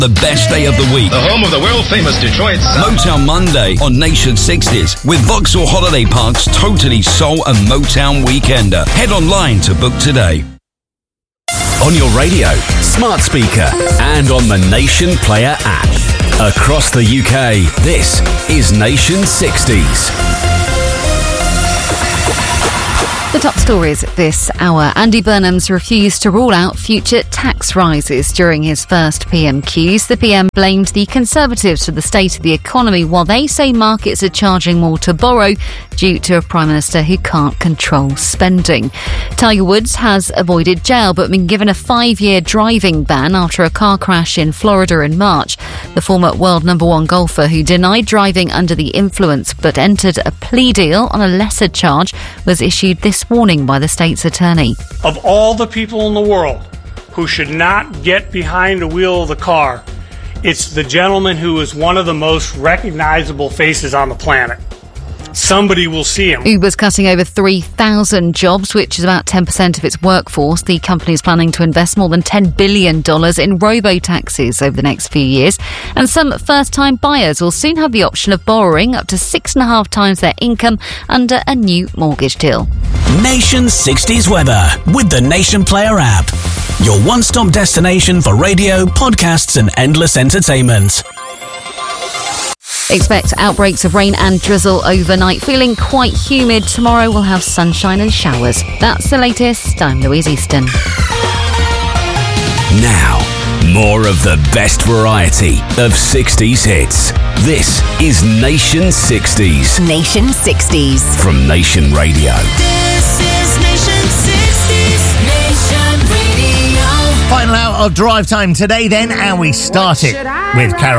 The best day of the week. The home of the world-famous Detroit Sound. Motown Monday on Nation 60s with Vauxhall Holiday Park's Totally Soul and Motown Weekender. Head online to book today. On your radio, smart speaker, and on the Nation Player app. Across the UK, this is Nation 60s. The top stories this hour. Andy Burnham's refused to rule out future tax rises during his first PMQs. The PM blamed the Conservatives for the state of the economy, while they say markets are charging more to borrow due to a Prime Minister who can't control spending. Tiger Woods has avoided jail but been given a 5-year driving ban after a car crash in Florida in March. The former world number one golfer, who denied driving under the influence but entered a plea deal on a lesser charge, was issued this warning by the state's attorney. Of all the people in the world who should not get behind the wheel of the car, it's the gentleman who is one of the most recognizable faces on the planet. Somebody will see him. Uber's cutting over 3,000 jobs, which is about 10% of its workforce. The company is planning to invest more than $10 billion in robo-taxis over the next few years. And some first-time buyers will soon have the option of borrowing up to 6.5 times their income under a new mortgage deal. Nation 60s weather with the Nation Player app. Your one-stop destination for radio, podcasts and endless entertainment. Expect outbreaks of rain and drizzle overnight. Feeling quite humid. Tomorrow we'll have sunshine and showers. That's the latest. I'm Louise Easton. Now, more of the best variety of 60s hits. This is Nation 60s. Nation 60s. From Nation Radio. This is Nation 60s. Nation Radio. Final hour of drive time today then, and we start it with Carol.